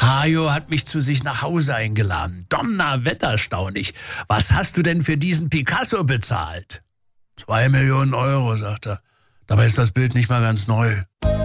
Hajo hat mich zu sich nach Hause eingeladen. Donnerwetter, staun ich. Was hast du denn für diesen Picasso bezahlt? 2 Millionen Euro, sagt er. Dabei ist das Bild nicht mal ganz neu.